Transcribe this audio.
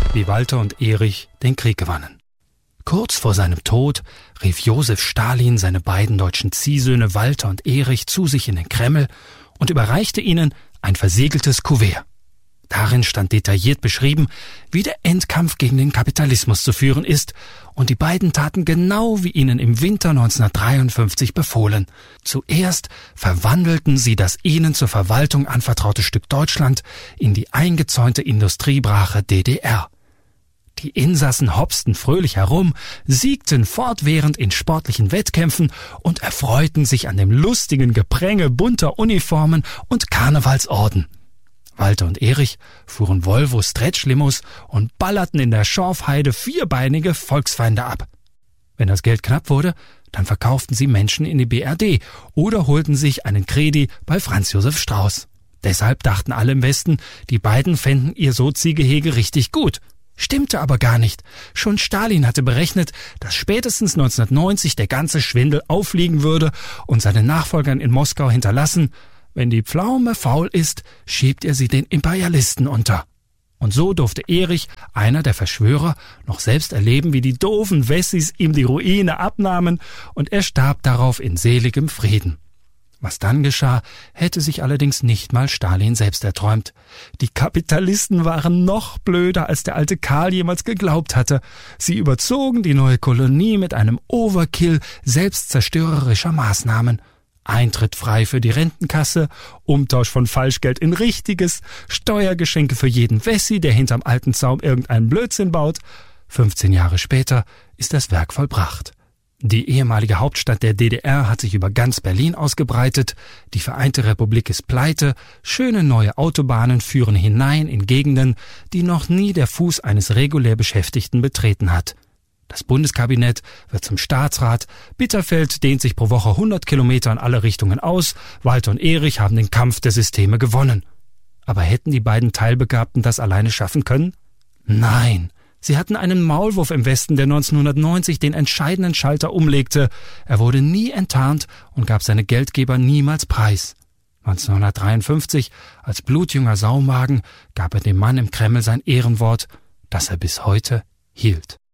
wie Walter und Erich den Krieg gewannen. Kurz vor seinem Tod rief Josef Stalin seine beiden deutschen Ziehsöhne Walter und Erich zu sich in den Kreml und überreichte ihnen ein versiegeltes Kuvert. Darin stand detailliert beschrieben, wie der Endkampf gegen den Kapitalismus zu führen ist, und die beiden taten genau wie ihnen im Winter 1953 befohlen. Zuerst verwandelten sie das ihnen zur Verwaltung anvertraute Stück Deutschland in die eingezäunte Industriebrache DDR. Die Insassen hopsten fröhlich herum, siegten fortwährend in sportlichen Wettkämpfen und erfreuten sich an dem lustigen Gepränge bunter Uniformen und Karnevalsorden. Walter und Erich fuhren Volvo-Stretch-Limous und ballerten in der Schorfheide vierbeinige Volksfeinde ab. Wenn das Geld knapp wurde, dann verkauften sie Menschen in die BRD oder holten sich einen Kredi bei Franz Josef Strauß. Deshalb dachten alle im Westen, die beiden fänden ihr Sozi-Gehege richtig gut. Stimmte aber gar nicht. Schon Stalin hatte berechnet, dass spätestens 1990 der ganze Schwindel aufliegen würde und seinen Nachfolgern in Moskau hinterlassen: Wenn die Pflaume faul ist, schiebt er sie den Imperialisten unter. Und so durfte Erich, einer der Verschwörer, noch selbst erleben, wie die doofen Wessis ihm die Ruine abnahmen, und er starb darauf in seligem Frieden. Was dann geschah, hätte sich allerdings nicht mal Stalin selbst erträumt. Die Kapitalisten waren noch blöder, als der alte Karl jemals geglaubt hatte. Sie überzogen die neue Kolonie mit einem Overkill selbstzerstörerischer Maßnahmen. Eintritt frei für die Rentenkasse, Umtausch von Falschgeld in richtiges, Steuergeschenke für jeden Wessi, der hinterm alten Zaum irgendeinen Blödsinn baut. 15 Jahre später ist das Werk vollbracht. Die ehemalige Hauptstadt der DDR hat sich über ganz Berlin ausgebreitet, die Vereinte Republik ist pleite, schöne neue Autobahnen führen hinein in Gegenden, die noch nie der Fuß eines regulär Beschäftigten betreten hat. Das Bundeskabinett wird zum Staatsrat, Bitterfeld dehnt sich pro Woche 100 Kilometer in alle Richtungen aus, Walter und Erich haben den Kampf der Systeme gewonnen. Aber hätten die beiden Teilbegabten das alleine schaffen können? Nein, sie hatten einen Maulwurf im Westen, der 1990 den entscheidenden Schalter umlegte. Er wurde nie enttarnt und gab seine Geldgeber niemals preis. 1953, als blutjunger Saumagen, gab er dem Mann im Kreml sein Ehrenwort, das er bis heute hielt.